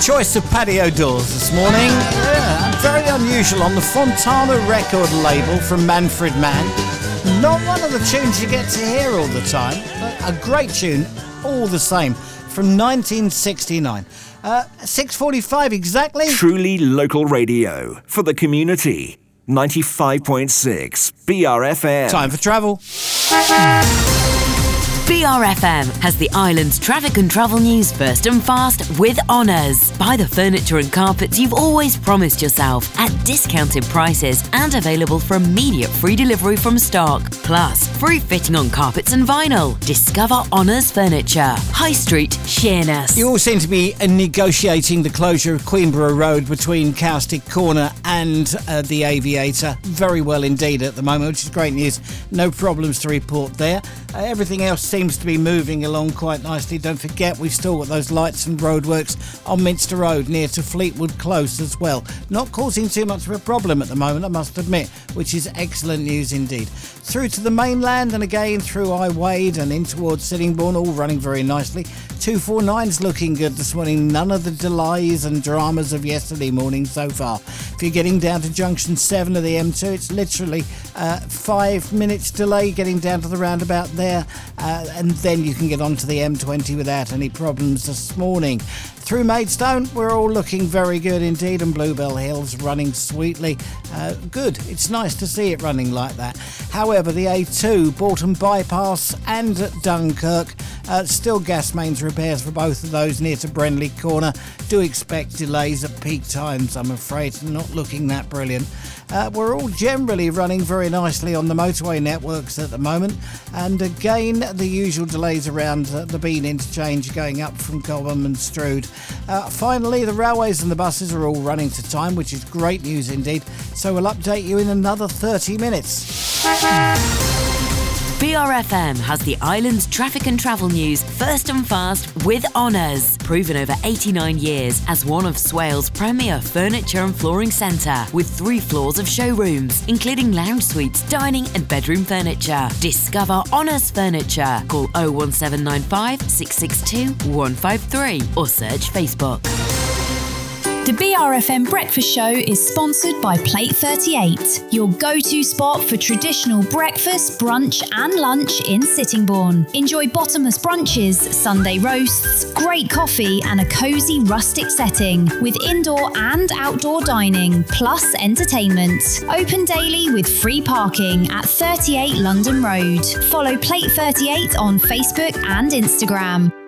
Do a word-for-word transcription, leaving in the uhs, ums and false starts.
choice of patio doors this morning. Yeah, very unusual on the Fontana record label from Manfred Mann. Not one of the tunes you get to hear all the time, but a great tune all the same from nineteen sixty-nine. Uh, six forty-five exactly. Truly local radio for the community. ninety-five point six B R F M. Time for travel. B R F M has the island's traffic and travel news first and fast with Honours. Buy the furniture and carpets you've always promised yourself at discounted prices and available for immediate free delivery from stock. Plus, free fitting on carpets and vinyl. Discover Honours Furniture. High Street, Sheerness. You all seem to be negotiating the closure of Queenborough Road between Cowstick Corner and uh, the Aviator. Very well indeed at the moment, which is great news. No problems to report there. Uh, everything else seems to be moving along quite nicely. Don't forget, we've still got those lights and roadworks on Minster Road near to Fleetwood Close as well. Not causing too much of a problem at the moment, I must admit, which is excellent news indeed. Through to the mainland and again through I Wade and in towards Sittingbourne, all running very nicely. two forty-nine's looking good this morning. None of the delays and dramas of yesterday morning so far. If you're getting down to junction seven of the M two, it's literally uh, five minutes delay getting down to the roundabout there, uh, and then you can get onto the M twenty without any problems this morning. Through Maidstone, we're all looking very good indeed, and Bluebell Hill's running sweetly. Uh, good, it's nice to see it running like that. However, the A two, Bolton Bypass and Dunkirk, uh, still gas mains repairs for both of those near to Brenley Corner. Do expect delays at peak times, I'm afraid, not looking that brilliant. Uh, we're all generally running very nicely on the motorway networks at the moment, and again the usual delays around uh, the Bean interchange going up from Cobham and Strood. Uh, finally, the railways and the buses are all running to time, which is great news indeed, so we'll update you in another thirty minutes. B R F M has the island's traffic and travel news first and fast with Honours. Proven over eighty-nine years as one of Swales' premier furniture and flooring centre, with three floors of showrooms, including lounge suites, dining and bedroom furniture. Discover Honours Furniture. Call oh one seven nine five, six six two, one five three or search Facebook. The B R F M Breakfast Show is sponsored by Plate thirty-eight, your go-to spot for traditional breakfast, brunch and lunch in Sittingbourne. Enjoy bottomless brunches, Sunday roasts, great coffee and a cosy rustic setting with indoor and outdoor dining, plus entertainment. Open daily with free parking at thirty-eight London Road. Follow Plate thirty-eight on Facebook and Instagram.